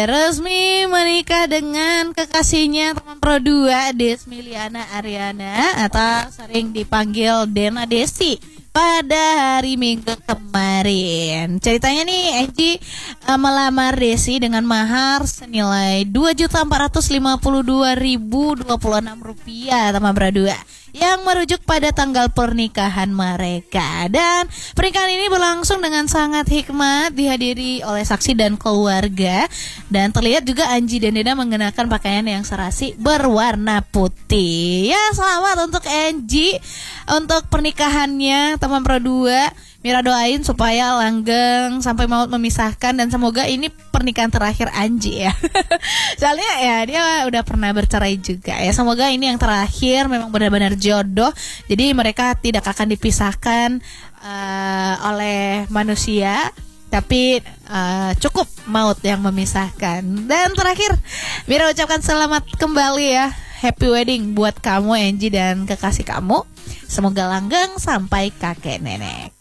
resmi menikah dengan kekasihnya teman Pro 2 Desmiliana Ariana atau sering dipanggil Dena Desi pada hari Minggu kemarin. Ceritanya nih, Angie melamar Desi dengan mahar senilai Rp2.452.026 teman Pro 2 yang merujuk pada tanggal pernikahan mereka. Dan pernikahan ini berlangsung dengan sangat hikmat, dihadiri oleh saksi dan keluarga. Dan terlihat juga Angie dan Dena mengenakan pakaian yang serasi berwarna putih. Ya, selamat untuk Angie untuk pernikahannya teman Pro 2. Mira doain supaya langgeng sampai maut memisahkan, dan semoga ini pernikahan terakhir Angie ya. Soalnya ya dia udah pernah bercerai juga ya. Semoga ini yang terakhir, memang benar-benar jodoh. Jadi mereka tidak akan dipisahkan oleh manusia, tapi cukup maut yang memisahkan. Dan terakhir, Mira ucapkan selamat kembali ya. Happy wedding buat kamu Angie dan kekasih kamu. Semoga langgeng sampai kakek nenek.